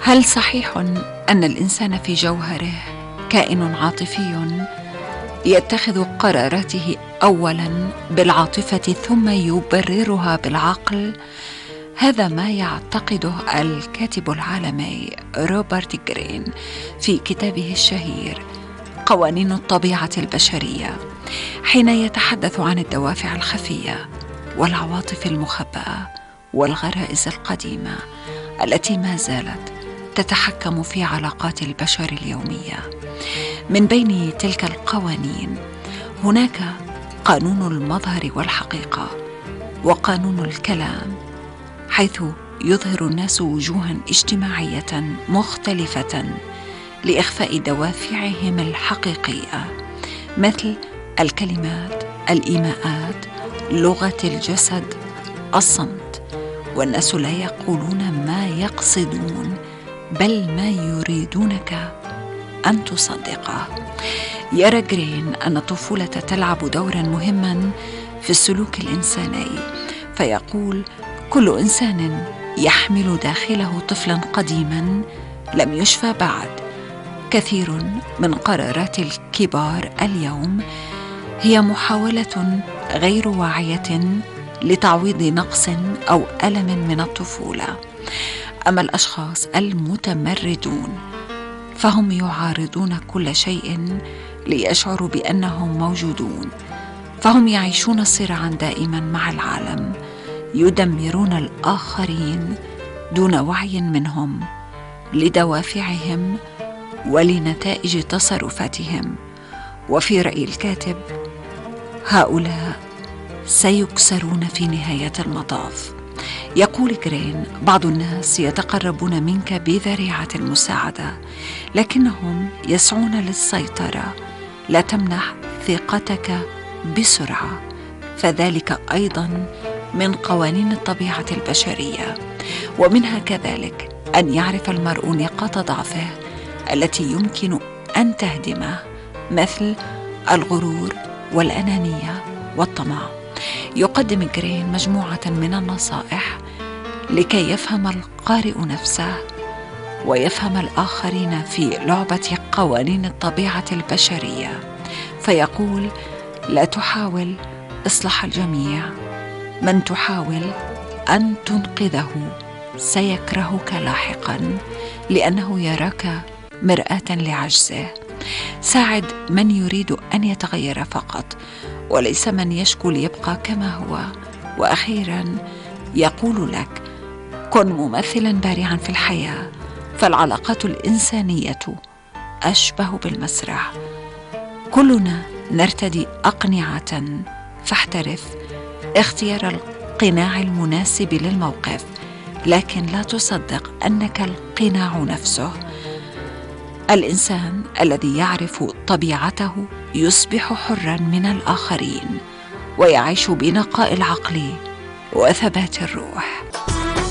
هل صحيح أن الإنسان في جوهره كائن عاطفي يتخذ قراراته أولاً بالعاطفة ثم يبررها بالعقل؟ هذا ما يعتقده الكاتب العالمي روبرت جرين في كتابه الشهير قوانين الطبيعة البشرية، حين يتحدث عن الدوافع الخفية والعواطف المخبأة والغرائز القديمة التي ما زالت تتحكم في علاقات البشر اليومية. من بين تلك القوانين هناك قانون المظهر والحقيقة وقانون الكلام، حيث يظهر الناس وجوها اجتماعية مختلفة لإخفاء دوافعهم الحقيقية، مثل الكلمات، الإيماءات، لغة الجسد، الصمت. والناس لا يقولون ما يقصدون بل ما يريدونك أن تصدقه. يرى جرين أن الطفولة تلعب دورا مهما في السلوك الإنساني، فيقول: كل إنسان يحمل داخله طفلا قديما لم يشفى بعد. كثير من قرارات الكبار اليوم هي محاولة غير واعية لتعويض نقص أو ألم من الطفولة. أما الأشخاص المتمردون فهم يعارضون كل شيء ليشعروا بأنهم موجودون، فهم يعيشون صراعا دائما مع العالم، يدمرون الآخرين دون وعي منهم لدوافعهم ولنتائج تصرفاتهم. وفي رأي الكاتب، هؤلاء سيكسرون في نهاية المطاف. يقول جرين: بعض الناس يتقربون منك بذريعة المساعدة، لكنهم يسعون للسيطرة. لا تمنح ثقتك بسرعة، فذلك أيضا من قوانين الطبيعة البشرية. ومنها كذلك أن يعرف المرء نقاط ضعفه التي يمكن أن تهدمه، مثل الغرور والأنانية والطمع. يقدم جرين مجموعة من النصائح لكي يفهم القارئ نفسه ويفهم الآخرين في لعبة قوانين الطبيعة البشرية. فيقول: لا تحاول إصلاح الجميع، من تحاول أن تنقذه سيكرهك لاحقا لأنه يراك مرآة لعجزه. ساعد من يريد أن يتغير فقط، وليس من يشكو ليبقى كما هو. وأخيرا يقول لك: كن ممثلا بارعا في الحياة، فالعلاقات الإنسانية أشبه بالمسرح، كلنا نرتدي أقنعة، فاحترف اختيار القناع المناسب للموقف، لكن لا تصدق أنك القناع نفسه. الإنسان الذي يعرف طبيعته يصبح حرا من الآخرين ويعيش بنقاء العقل وثبات الروح.